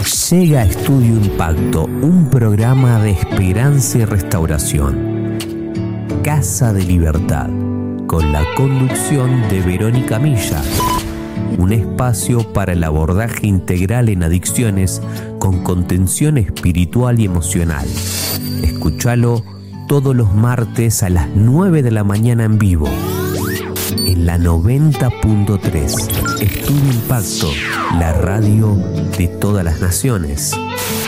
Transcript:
Llega Estudio Impacto, un programa de esperanza y restauración. Casa de Libertad, con la conducción de Verónica Milla. Un espacio para el abordaje integral en adicciones con contención espiritual y emocional. Escúchalo todos los martes a las 9 de la mañana en vivo. En la 90.3, Estudio Impacto, la radio de todas las naciones.